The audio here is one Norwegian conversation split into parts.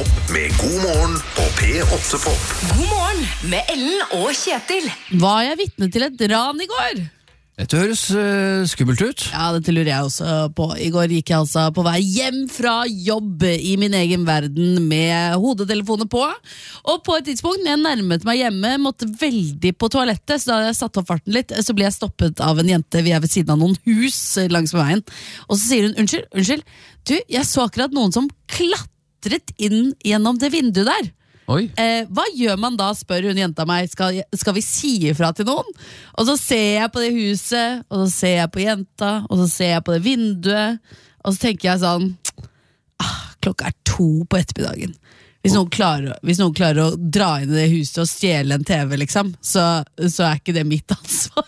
opp med God morgen på P8 Pop. God morgen med Ellen og Kjetil. Var jeg vitne til et ran i går? Dette høres skummelt ut. Ja, dette lurer jeg også på. I går gikk jeg altså på vei hjem fra jobb i min egen verden med hodetelefoner på. Og på et tidspunkt, når jeg nærmet meg hjemme, måtte veldig på toalettet, så da hadde jeg satt opp farten litt, så ble jeg stoppet av en jente. Vi er ved siden av noen hus langs med veien. Og så sier hun, unnskyld, du, jeg så akkurat noen som klatret inn gjennom det vinduet der. Oi. Hva gjør man da, spør hun jenta meg. Skal vi si ifra til noen? Og så ser jeg på det huset, og så ser jeg på jenta, og så ser jeg på det vinduet, og så tenker jeg sånn, klokka er 2 på ettermiddagen. Hvis noen klarer å dra inn i det huset og stjele en TV, liksom, så er ikke det mitt ansvar.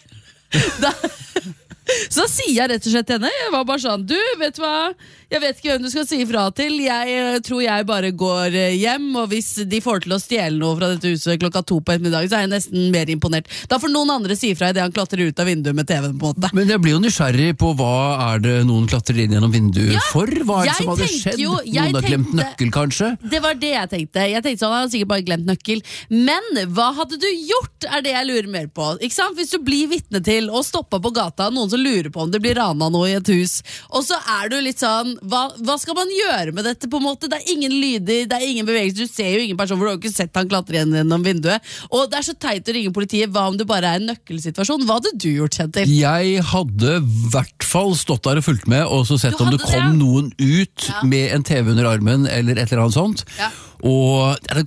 Så sier jeg rett og slett henne. Jeg var bare sånn, du, vet du hva, jeg vet ikke hvem du skal si ifra til. Jeg tror jeg bare går hjem, og hvis de får til å stjele noe fra dette huset klokka 2 på ettermiddagen, så er jeg nesten mer imponert. Da får noen andre si ifra i det han klatrer ut av vinduet med TV-en, på en måte. Men jeg blir jo nysgjerrig på hva er det noen klatrer inn gjennom vinduet for? Hva er det som hadde skjedd? Noen har glemt nøkkel, kanskje? Det var det jeg tenkte. Jeg tenkte sånn, han har sikkert bare glemt nøkkel. Men hva hadde du gjort, er det jeg lurer mer på. Ikke sant? Hvis du blir vitne til å stoppe på gata, noen som lurer på om det blir rana noe i et hus, og så er du litt sånn, hva skal man gjøre med dette på en måte? Det er ingen lyder, det er ingen bevegelse, du ser jo ingen person, for du har jo ikke sett han klatre gjennom vinduet, og det er så teit å ringe politiet. Hva om det bare er en nøkkelsituasjon? Hva hadde du gjort, Kjetil? Jeg hadde i hvert fall stått der og fulgt med, og så sett om det kom noen ut med en TV under armen, eller et eller annet sånt. Ja. Og det